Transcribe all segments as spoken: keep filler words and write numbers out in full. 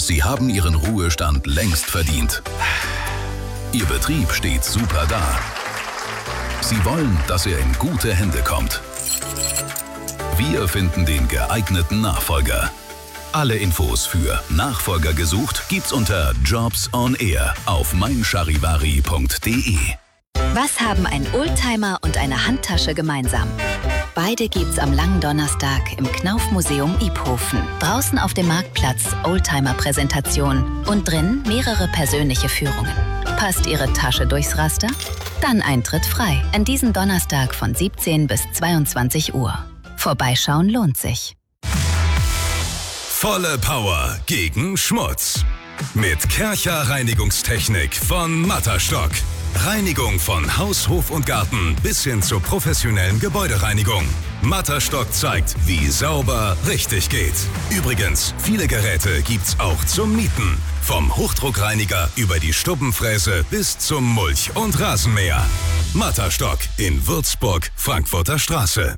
Sie haben Ihren Ruhestand längst verdient. Ihr Betrieb steht super da. Sie wollen, dass er in gute Hände kommt. Wir finden den geeigneten Nachfolger. Alle Infos für Nachfolger gesucht gibt's unter Jobs on Air auf mein charivari punkt de. Was haben ein Oldtimer und eine Handtasche gemeinsam? Beide gibt's am langen Donnerstag im Knauf-Museum Iphofen. Draußen auf dem Marktplatz Oldtimer-Präsentation und drin mehrere persönliche Führungen. Passt Ihre Tasche durchs Raster? Dann Eintritt frei. An diesem Donnerstag von siebzehn bis zweiundzwanzig Uhr. Vorbeischauen lohnt sich. Volle Power gegen Schmutz. Mit Kärcher Reinigungstechnik von Matterstock. Reinigung von Haus, Hof und Garten bis hin zur professionellen Gebäudereinigung. Matterstock zeigt, wie sauber richtig geht. Übrigens, viele Geräte gibt's auch zum Mieten. Vom Hochdruckreiniger über die Stubbenfräse bis zum Mulch- und Rasenmäher. Matterstock in Würzburg, Frankfurter Straße.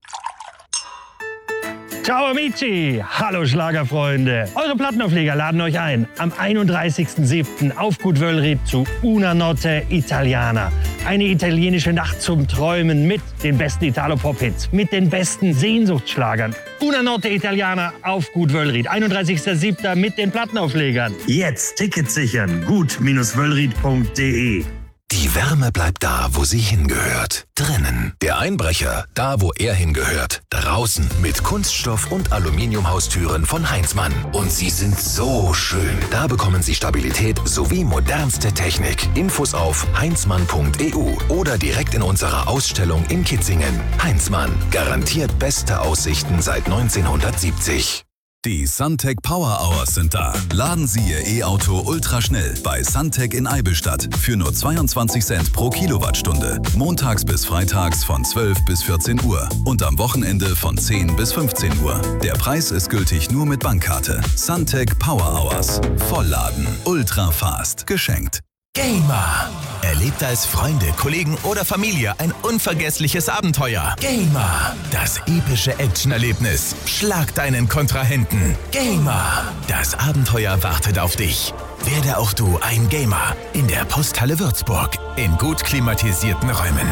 Ciao amici, hallo Schlagerfreunde. Eure Plattenaufleger laden euch ein am einunddreißigsten siebten auf Gut Wöllried zu Una Notte Italiana. Eine italienische Nacht zum Träumen mit den besten Italo-Pop-Hits, mit den besten Sehnsuchtsschlagern. Una Notte Italiana auf Gut Wöllried, einunddreißigsten siebten mit den Plattenauflegern. Jetzt Tickets sichern, gut Wöllried punkt de. Die Wärme bleibt da, wo sie hingehört. Drinnen. Der Einbrecher, da wo er hingehört. Draußen. Mit Kunststoff- und Aluminiumhaustüren von Heinzmann. Und sie sind so schön. Da bekommen Sie Stabilität sowie modernste Technik. Infos auf heinzmann punkt e u oder direkt in unserer Ausstellung in Kitzingen. Heinzmann. Garantiert beste Aussichten seit neunzehnhundertsiebzig. Die Suntec Power Hours sind da. Laden Sie Ihr E-Auto ultraschnell bei Suntec in Eibenstadt für nur zweiundzwanzig Cent pro Kilowattstunde. Montags bis freitags von zwölf bis vierzehn Uhr und am Wochenende von zehn bis fünfzehn Uhr. Der Preis ist gültig nur mit Bankkarte. Suntec Power Hours. Vollladen. Ultra fast. Geschenkt. Gamer. Erlebt als Freunde, Kollegen oder Familie ein unvergessliches Abenteuer. Gamer. Das epische Actionerlebnis. Schlag deinen Kontrahenten. Gamer. Das Abenteuer wartet auf dich. Werde auch du ein Gamer in der Posthalle Würzburg in gut klimatisierten Räumen.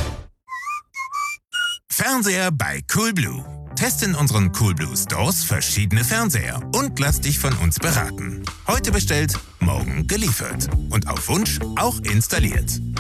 Fernseher bei Coolblue. Teste in unseren Coolblue Stores verschiedene Fernseher und lass dich von uns beraten. Heute bestellt, morgen geliefert. Und auf Wunsch auch installiert.